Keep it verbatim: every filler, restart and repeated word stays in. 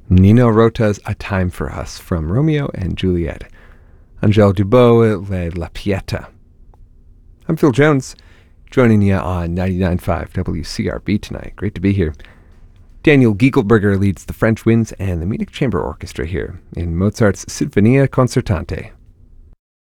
Nino Rota's A Time for Us from Romeo and Juliet. Angèle Dubot led La Pieta. I'm Phil Jones, joining you on ninety-nine point five W C R B tonight. Great to be here. Daniel Giegelberger leads the French winds and the Munich Chamber Orchestra here in Mozart's Sinfonia Concertante.